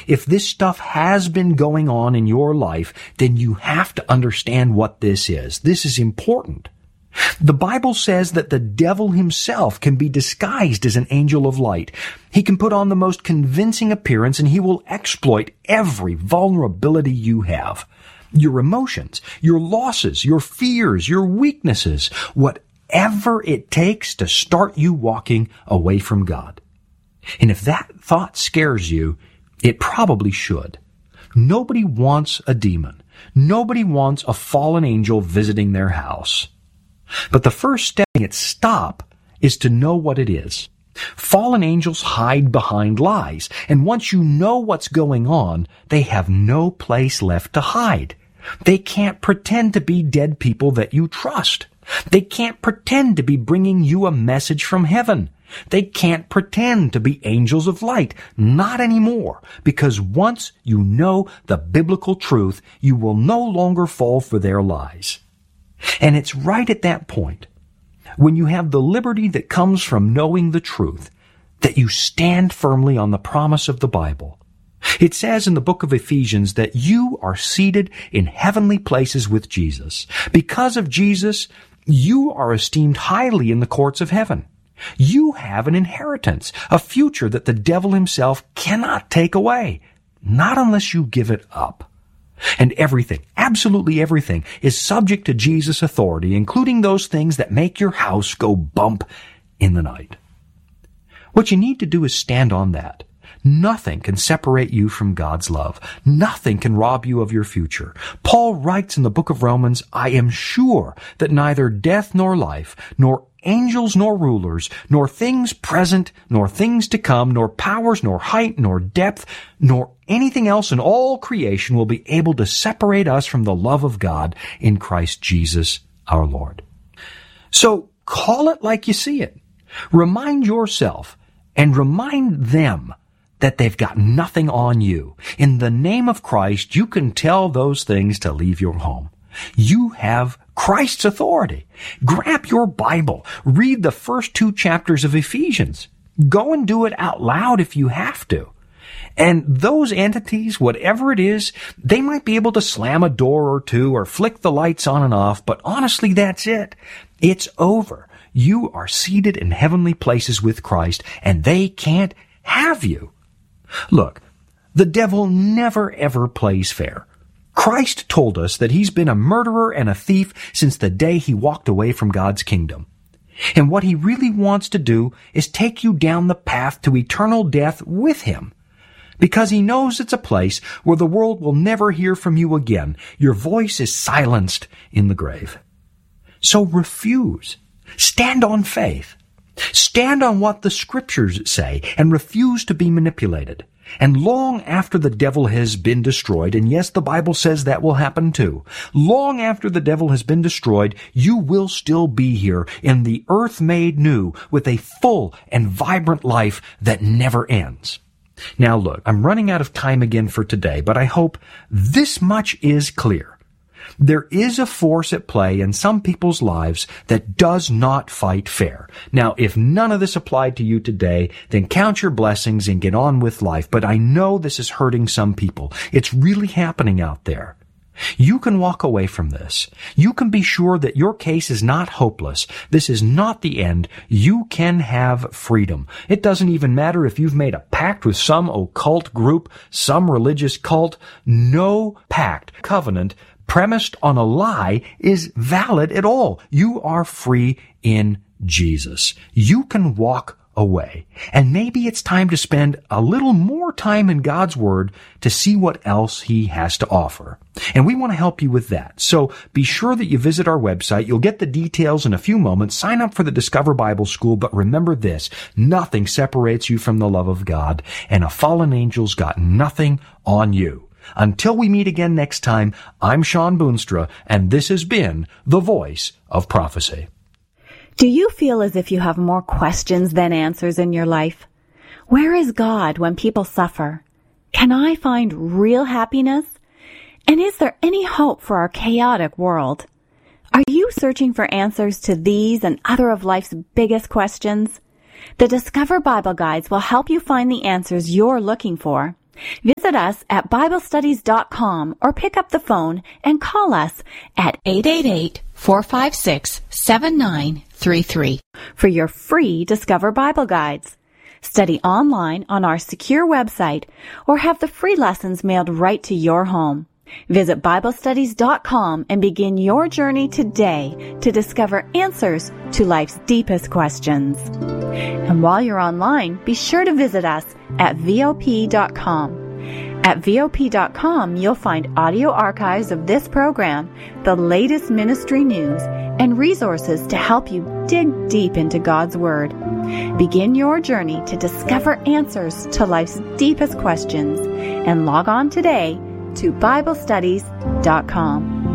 If this stuff has been going on in your life, then you have to understand what this is. This is important. The Bible says that the devil himself can be disguised as an angel of light. He can put on the most convincing appearance, and he will exploit every vulnerability you have. Your emotions, your losses, your fears, your weaknesses, whatever it takes to start you walking away from God. And if that thought scares you, it probably should. Nobody wants a demon. Nobody wants a fallen angel visiting their house. But the first step to stop is to know what it is. Fallen angels hide behind lies, and once you know what's going on, they have no place left to hide. They can't pretend to be dead people that you trust. They can't pretend to be bringing you a message from heaven. They can't pretend to be angels of light. Not anymore, because once you know the biblical truth, you will no longer fall for their lies. And it's right at that point, when you have the liberty that comes from knowing the truth, that you stand firmly on the promise of the Bible. It says in the book of Ephesians that you are seated in heavenly places with Jesus. Because of Jesus, you are esteemed highly in the courts of heaven. You have an inheritance, a future that the devil himself cannot take away, not unless you give it up. And everything, absolutely everything, is subject to Jesus' authority, including those things that make your house go bump in the night. What you need to do is stand on that. Nothing can separate you from God's love. Nothing can rob you of your future. Paul writes in the book of Romans, I am sure that neither death nor life, nor angels nor rulers, nor things present, nor things to come, nor powers, nor height, nor depth, nor anything else in all creation will be able to separate us from the love of God in Christ Jesus our Lord. So call it like you see it. Remind yourself and remind them that they've got nothing on you. In the name of Christ, you can tell those things to leave your home. You have Christ's authority. Grab your Bible. Read the first 2 chapters of Ephesians. Go and do it out loud if you have to. And those entities, whatever it is, they might be able to slam a door or two or flick the lights on and off, but honestly, that's it. It's over. You are seated in heavenly places with Christ, and they can't have you. Look, the devil never ever plays fair. Christ told us that he's been a murderer and a thief since the day he walked away from God's kingdom. And what he really wants to do is take you down the path to eternal death with him. Because he knows it's a place where the world will never hear from you again. Your voice is silenced in the grave. So refuse. Stand on faith. Stand on what the Scriptures say and refuse to be manipulated. And long after the devil has been destroyed, and yes, the Bible says that will happen too, long after the devil has been destroyed, you will still be here in the earth made new with a full and vibrant life that never ends. Now look, I'm running out of time again for today, but I hope this much is clear. There is a force at play in some people's lives that does not fight fair. Now, if none of this applied to you today, then count your blessings and get on with life. But I know this is hurting some people. It's really happening out there. You can walk away from this. You can be sure that your case is not hopeless. This is not the end. You can have freedom. It doesn't even matter if you've made a pact with some occult group, some religious cult. No pact, covenant, premised on a lie is valid at all. You are free in Jesus. You can walk away. And maybe it's time to spend a little more time in God's Word to see what else He has to offer. And we want to help you with that. So be sure that you visit our website. You'll get the details in a few moments. Sign up for the Discover Bible School, but remember this, nothing separates you from the love of God, and a fallen angel's got nothing on you. Until we meet again next time, I'm Sean Boonstra, and this has been The Voice of Prophecy. Do you feel as if you have more questions than answers in your life? Where is God when people suffer? Can I find real happiness? And is there any hope for our chaotic world? Are you searching for answers to these and other of life's biggest questions? The Discover Bible Guides will help you find the answers you're looking for. Visit Visit us at BibleStudies.com or pick up the phone and call us at 888-456-7933 for your free Discover Bible Guides. Study online on our secure website or have the free lessons mailed right to your home. Visit BibleStudies.com and begin your journey today to discover answers to life's deepest questions. And while you're online, be sure to visit us at VOP.com. At VOP.com, you'll find audio archives of this program, the latest ministry news, and resources to help you dig deep into God's Word. Begin your journey to discover answers to life's deepest questions and log on today to BibleStudies.com.